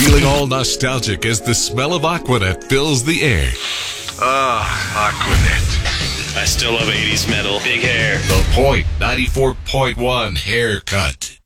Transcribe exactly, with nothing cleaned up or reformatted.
Feeling all nostalgic as the smell of Aquanet fills the air. Ah, Aquanet. I still love eighties metal. Big hair. The Point ninety-four point one Haircut.